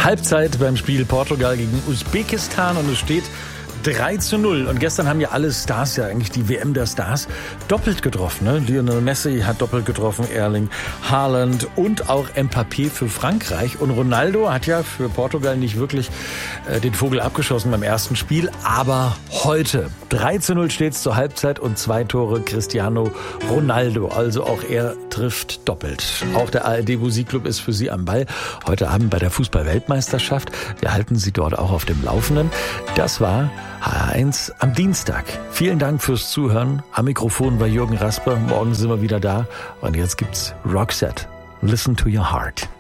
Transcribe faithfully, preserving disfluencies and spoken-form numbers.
Halbzeit beim Spiel Portugal gegen Usbekistan und es steht drei zu null. Und gestern haben ja alle Stars, ja eigentlich die W M der Stars, doppelt getroffen. Ne? Lionel Messi hat doppelt getroffen, Erling Haaland und auch Mbappé für Frankreich. Und Ronaldo hat ja für Portugal nicht wirklich äh, den Vogel abgeschossen beim ersten Spiel. Aber heute drei zu null steht es zur Halbzeit und zwei Tore Cristiano Ronaldo. Also auch er trifft doppelt. Auch der A R D Musikclub ist für Sie am Ball. Heute Abend bei der Fußball-Weltmeisterschaft. Wir halten Sie dort auch auf dem Laufenden. Das war H R eins am Dienstag. Vielen Dank fürs Zuhören. Am Mikrofon war Jürgen Rasper. Morgen sind wir wieder da. Und jetzt gibt's Roxette. Listen to your heart.